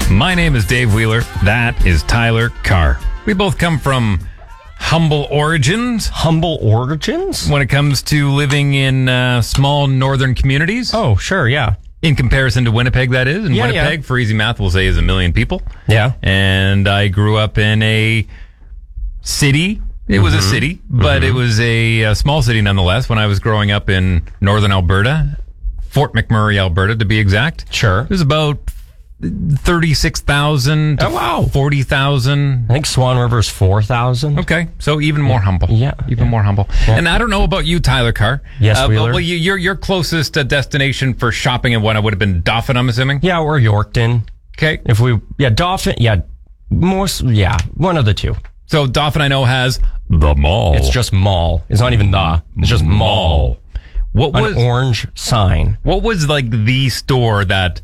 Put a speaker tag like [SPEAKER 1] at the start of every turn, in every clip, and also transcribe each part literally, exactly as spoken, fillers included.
[SPEAKER 1] My name is Dave Wheeler. That is Tyler Carr. We both come from humble origins.
[SPEAKER 2] Humble origins?
[SPEAKER 1] When it comes to living in uh, small northern communities.
[SPEAKER 2] Oh, sure, yeah.
[SPEAKER 1] In comparison to Winnipeg, that is. And
[SPEAKER 2] Yeah,
[SPEAKER 1] Winnipeg,
[SPEAKER 2] yeah.
[SPEAKER 1] for easy math, we'll say is a million people.
[SPEAKER 2] Yeah.
[SPEAKER 1] And I grew up in a city. It was a city, but it was a, a small city nonetheless when I was growing up in northern Alberta. Fort McMurray, Alberta, to be exact.
[SPEAKER 2] Sure.
[SPEAKER 1] It was about thirty-six thousand to
[SPEAKER 2] Oh, wow.
[SPEAKER 1] forty thousand.
[SPEAKER 2] I think Swan River's four thousand.
[SPEAKER 1] Okay, so even more humble.
[SPEAKER 2] Yeah,
[SPEAKER 1] even
[SPEAKER 2] yeah.
[SPEAKER 1] more humble. And I don't know about you, Tyler Carr.
[SPEAKER 2] Yes,
[SPEAKER 1] uh,
[SPEAKER 2] Wheeler.
[SPEAKER 1] Well, you, your your closest uh, destination for shopping and what would have been Dauphin, I'm assuming.
[SPEAKER 2] Yeah, or Yorkton.
[SPEAKER 1] Okay,
[SPEAKER 2] If we, yeah, Dauphin, yeah, most, yeah, one of the two.
[SPEAKER 1] so Dauphin I know has the mall.
[SPEAKER 2] It's just mall. It's not even the, it's just mall.
[SPEAKER 1] What
[SPEAKER 2] An
[SPEAKER 1] was
[SPEAKER 2] orange sign.
[SPEAKER 1] what was like the store that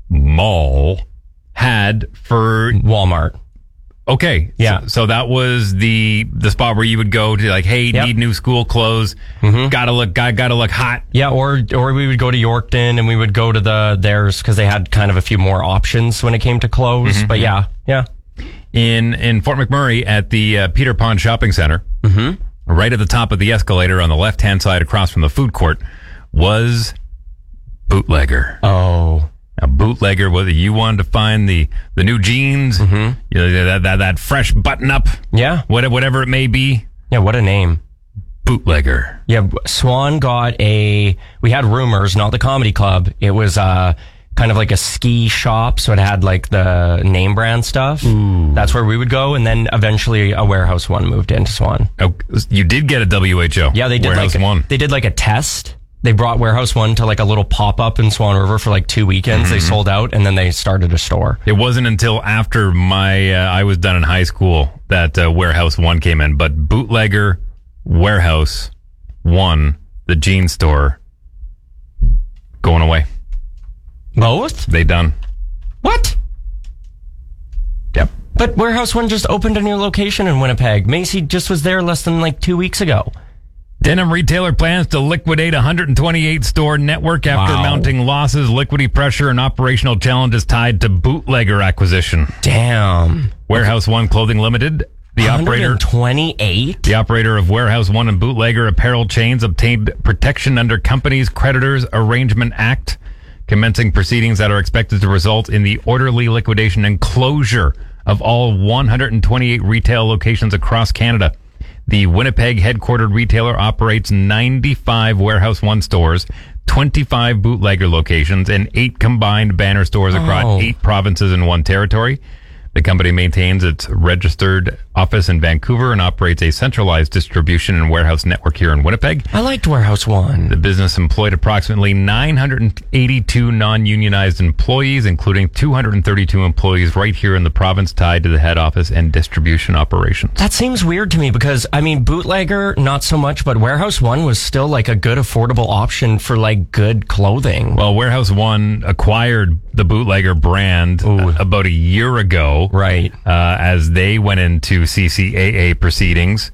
[SPEAKER 1] mall had for?
[SPEAKER 2] Walmart.
[SPEAKER 1] Okay,
[SPEAKER 2] Yeah.
[SPEAKER 1] So, so that was the the spot where you would go to like, hey,
[SPEAKER 2] Yep.
[SPEAKER 1] need new school clothes. Gotta look, gotta, gotta look hot.
[SPEAKER 2] Yeah, or or we would go to Yorkton and we would go to the theirs because they had kind of a few more options when it came to clothes. But yeah, yeah.
[SPEAKER 1] in in Fort McMurray at the uh, Peter Pond Shopping Center, mm-hmm. right at the top of the escalator on the left hand side across from the food court, was Bootlegger.
[SPEAKER 2] Oh,
[SPEAKER 1] A Bootlegger, whether you wanted to find the the new jeans,
[SPEAKER 2] Mm-hmm.
[SPEAKER 1] you know, that, that that fresh button up,
[SPEAKER 2] yeah,
[SPEAKER 1] whatever whatever it may be,
[SPEAKER 2] yeah. What a name.
[SPEAKER 1] Bootlegger.
[SPEAKER 2] Yeah, Swan got a. We had Rumors, not the comedy club. It was uh kind of like a ski shop, so it had like the name brand stuff. That's where we would go, and then eventually a Warehouse One moved into Swan.
[SPEAKER 1] Oh, you did get a W H O.
[SPEAKER 2] Yeah, they did
[SPEAKER 1] Warehouse
[SPEAKER 2] like
[SPEAKER 1] One.
[SPEAKER 2] they did like a test. They brought Warehouse One to like a little pop up in Swan River for like two weekends. They sold out, and then they started a store.
[SPEAKER 1] It wasn't until after my uh, I was done in high school that uh, Warehouse One came in, but Bootlegger, Warehouse One, the jean store, going away.
[SPEAKER 2] Both?
[SPEAKER 1] They done.
[SPEAKER 2] What?
[SPEAKER 1] Yep.
[SPEAKER 2] But Warehouse One just opened a new location in Winnipeg. Macy just was there less than like two weeks ago.
[SPEAKER 1] Denim retailer plans to liquidate one hundred twenty-eight store network after
[SPEAKER 2] Wow.
[SPEAKER 1] mounting losses, liquidity pressure, and operational challenges tied to Bootlegger acquisition.
[SPEAKER 2] Damn.
[SPEAKER 1] Warehouse One Clothing Limited, the operator.
[SPEAKER 2] twenty-eight?
[SPEAKER 1] The operator of Warehouse One and Bootlegger apparel chains obtained protection under Companies Creditors Arrangement Act, commencing proceedings that are expected to result in the orderly liquidation and closure of all one hundred twenty-eight retail locations across Canada. The Winnipeg headquartered retailer operates ninety-five Warehouse One stores, twenty-five Bootlegger locations, and eight combined banner stores across
[SPEAKER 2] Oh.
[SPEAKER 1] eight provinces in one territory. The company maintains its registered office in Vancouver and operates a centralized distribution and warehouse network here in Winnipeg.
[SPEAKER 2] I liked Warehouse One.
[SPEAKER 1] The business employed approximately nine hundred eighty-two non-unionized employees, including two hundred thirty-two employees right here in the province tied to the head office and distribution operations.
[SPEAKER 2] That seems weird to me because, I mean, Bootlegger, not so much, but Warehouse One was still like a good, affordable option for like good clothing.
[SPEAKER 1] Well, Warehouse One acquired the Bootlegger brand
[SPEAKER 2] Ooh.
[SPEAKER 1] uh, about a year ago.
[SPEAKER 2] Right.
[SPEAKER 1] Uh, as they went into C C A A proceedings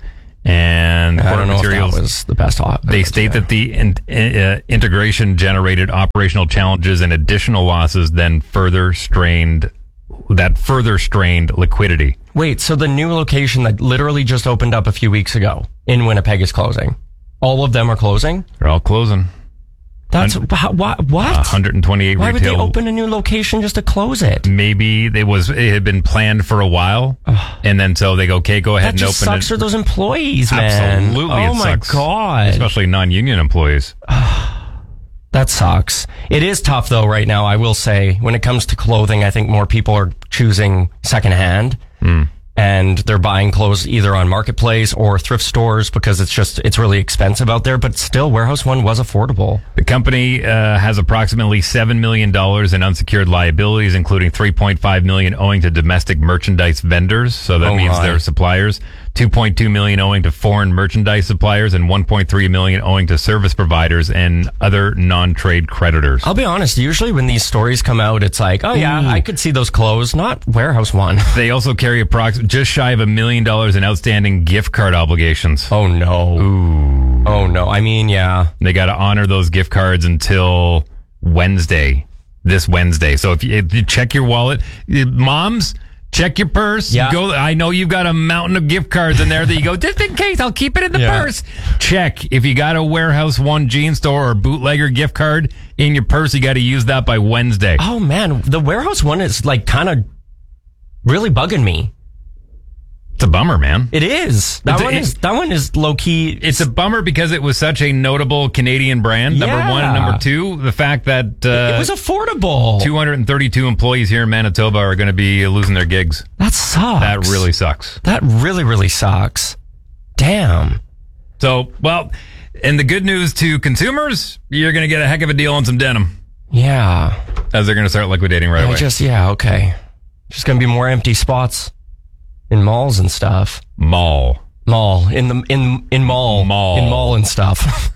[SPEAKER 1] and
[SPEAKER 2] I
[SPEAKER 1] Port
[SPEAKER 2] don't know
[SPEAKER 1] Materials.
[SPEAKER 2] if that was the best option.
[SPEAKER 1] They state that the in, uh, integration generated operational challenges and additional losses, then further strained that further strained liquidity.
[SPEAKER 2] Wait, so the new location that literally just opened up a few weeks ago in Winnipeg is closing? All of them are closing?
[SPEAKER 1] They're all closing.
[SPEAKER 2] That's, how, what? What?
[SPEAKER 1] one hundred twenty-eight
[SPEAKER 2] Why would they
[SPEAKER 1] retail.
[SPEAKER 2] open a new location just to close it?
[SPEAKER 1] Maybe it was it had been planned for a while, and then so they go, okay, go ahead
[SPEAKER 2] That
[SPEAKER 1] and
[SPEAKER 2] just
[SPEAKER 1] open
[SPEAKER 2] sucks
[SPEAKER 1] it.
[SPEAKER 2] for those employees, man.
[SPEAKER 1] Absolutely,
[SPEAKER 2] Oh
[SPEAKER 1] it
[SPEAKER 2] my
[SPEAKER 1] sucks.
[SPEAKER 2] God.
[SPEAKER 1] Especially non-union employees.
[SPEAKER 2] That sucks. It is tough though right now, I will say. When it comes to clothing, I think more people are choosing secondhand.
[SPEAKER 1] Mm.
[SPEAKER 2] And they're buying clothes either on Marketplace or thrift stores because it's just, it's really expensive out there. But still, Warehouse One was affordable.
[SPEAKER 1] The company uh, has approximately seven million dollars in unsecured liabilities, including three point five million dollars owing to domestic merchandise vendors. So that
[SPEAKER 2] Oh
[SPEAKER 1] means
[SPEAKER 2] my.
[SPEAKER 1] their suppliers. two point two million dollars owing to foreign merchandise suppliers and one point three million dollars owing to service providers and other non-trade creditors.
[SPEAKER 2] I'll be honest, usually when these stories come out, it's like, oh yeah, I could see those clothes, not Warehouse One.
[SPEAKER 1] They also carry approximately just shy of a million dollars in outstanding gift card obligations.
[SPEAKER 2] Oh no.
[SPEAKER 1] Ooh.
[SPEAKER 2] Oh no. I mean, yeah.
[SPEAKER 1] They got to honor those gift cards until Wednesday this Wednesday. So if you, if you check your wallet, moms, check your purse.
[SPEAKER 2] Yeah.
[SPEAKER 1] Go. I know you've got a mountain of gift cards in there that you go, just in case, I'll keep it in the
[SPEAKER 2] Yeah.
[SPEAKER 1] purse. Check. If you got a Warehouse One jean store or bootlegger gift card in your purse, you got to use that by Wednesday.
[SPEAKER 2] Oh man, the Warehouse One is like kind of really bugging me.
[SPEAKER 1] It's a bummer, man.
[SPEAKER 2] It is. That
[SPEAKER 1] It's a-
[SPEAKER 2] one is that one is low key.
[SPEAKER 1] It's a bummer because it was such a notable Canadian brand. Number
[SPEAKER 2] Yeah.
[SPEAKER 1] one and number two, the fact that uh,
[SPEAKER 2] it was affordable.
[SPEAKER 1] two hundred thirty-two employees here in Manitoba are going to be losing their gigs.
[SPEAKER 2] That sucks.
[SPEAKER 1] That really sucks.
[SPEAKER 2] That really really sucks. Damn.
[SPEAKER 1] So, well, and the good news to consumers, you're going to get a heck of a deal on some denim
[SPEAKER 2] Yeah.
[SPEAKER 1] as they're going to start liquidating right
[SPEAKER 2] I
[SPEAKER 1] away.
[SPEAKER 2] just yeah okay. Just gonna be more empty spots in malls and stuff.
[SPEAKER 1] Mall.
[SPEAKER 2] Mall in the in in mall
[SPEAKER 1] Mall.
[SPEAKER 2] in mall and stuff.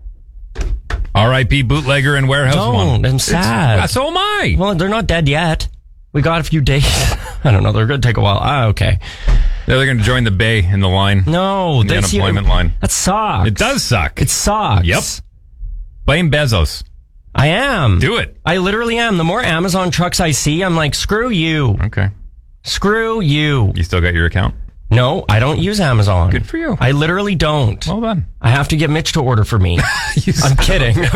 [SPEAKER 1] R I P bootlegger and warehouse
[SPEAKER 2] Don't,
[SPEAKER 1] one.
[SPEAKER 2] I'm
[SPEAKER 1] It's-
[SPEAKER 2] sad.
[SPEAKER 1] uh, so am I.
[SPEAKER 2] Well, they're not dead yet. We got a few days. I don't know. They're going to take a while. Ah, okay.
[SPEAKER 1] They're going to join the Bay in the line.
[SPEAKER 2] No,
[SPEAKER 1] The
[SPEAKER 2] that's
[SPEAKER 1] unemployment line.
[SPEAKER 2] That sucks.
[SPEAKER 1] It does suck.
[SPEAKER 2] It sucks.
[SPEAKER 1] Yep. Blame Bezos.
[SPEAKER 2] I am.
[SPEAKER 1] Do it.
[SPEAKER 2] I literally am. The more Amazon trucks I see, I'm like, screw you.
[SPEAKER 1] Okay.
[SPEAKER 2] Screw you.
[SPEAKER 1] You still got your account?
[SPEAKER 2] No, I don't use Amazon.
[SPEAKER 1] Good for you.
[SPEAKER 2] I literally don't.
[SPEAKER 1] Well done.
[SPEAKER 2] I have to get Mitch to order for me. I'm kidding. I'm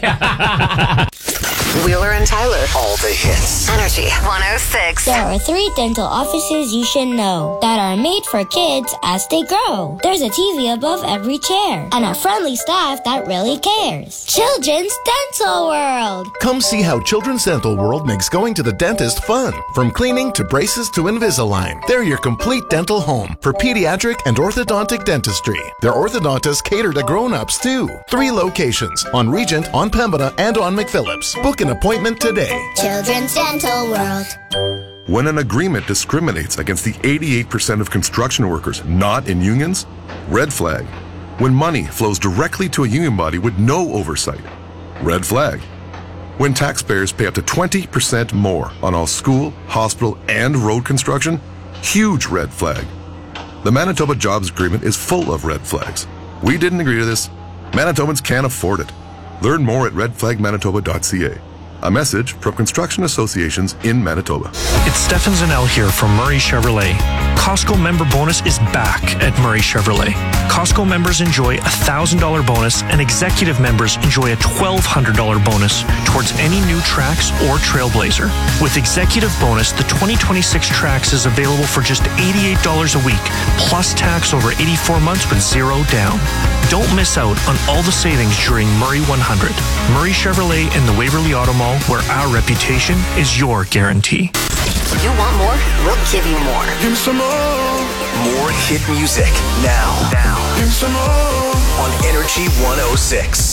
[SPEAKER 2] kidding.
[SPEAKER 3] Wheeler and Tyler.
[SPEAKER 4] All the hits.
[SPEAKER 3] Energy one oh six.
[SPEAKER 5] There are three dental offices you should know that are made for kids as they grow. There's a T V above every chair and a friendly staff that really cares. Children's Dental World.
[SPEAKER 6] Come see how Children's Dental World makes going to the dentist fun. From cleaning to braces to Invisalign, they're your complete dental home for pediatric and orthodontic dentistry. Their orthodontists cater to grown-ups too. Three locations, on Regent, on Pembina, and on McPhillips. Book an appointment today.
[SPEAKER 5] Children's Dental World.
[SPEAKER 7] When an agreement discriminates against the eighty-eight percent of construction workers not in unions, red flag. When money flows directly to a union body with no oversight, red flag. When taxpayers pay up to twenty percent more on all school, hospital, and road construction, huge red flag. The Manitoba Jobs Agreement is full of red flags. We didn't agree to this. Manitobans can't afford it. Learn more at red flag manitoba dot c a. A message from construction associations in Manitoba.
[SPEAKER 8] It's Stefan Zanel here from Murray Chevrolet. Costco member bonus is back at Murray Chevrolet. Costco members enjoy a one thousand dollars bonus and executive members enjoy a twelve hundred dollars bonus towards any new Trax or Trailblazer. With executive bonus, the twenty twenty-six Trax is available for just eighty-eight dollars a week, plus tax over eighty-four months with zero down. Don't miss out on all the savings during Murray one hundred. Murray Chevrolet and the Waverly Auto Mall, where our reputation is your guarantee.
[SPEAKER 3] You want more? We'll give you more.
[SPEAKER 4] Give me some more. More hit music now. Now. Give me some more. On Energy one oh six.